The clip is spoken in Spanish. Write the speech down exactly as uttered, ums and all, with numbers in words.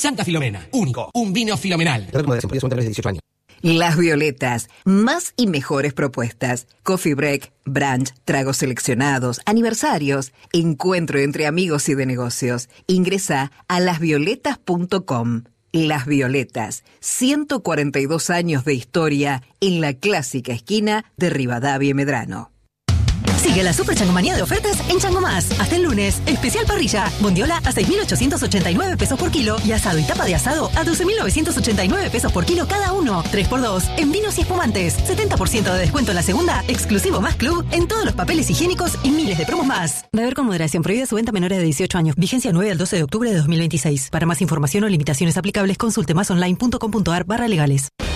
Santa Filomena, único, un vino filomenal. dieciocho años. Las Violetas, más y mejores propuestas. Coffee break, brunch, tragos seleccionados, aniversarios, encuentro entre amigos y de negocios. Ingresa a las violetas punto com. Las Violetas, ciento cuarenta y dos años de historia en la clásica esquina de Rivadavia y Medrano. Sigue la super changomanía de ofertas en Chango Más. Hasta el lunes, especial parrilla. Bondiola a seis mil ochocientos ochenta y nueve pesos por kilo y asado y tapa de asado a doce mil novecientos ochenta y nueve pesos por kilo cada uno. tres por dos en vinos y espumantes. setenta por ciento de descuento en la segunda, exclusivo Más Club, en todos los papeles higiénicos y miles de promos más. Beber con moderación. Prohibida su venta a menores de dieciocho años. Vigencia nueve al doce de octubre de dos mil veintiséis. Para más información o limitaciones aplicables, consulte más online punto com punto ar barra legales.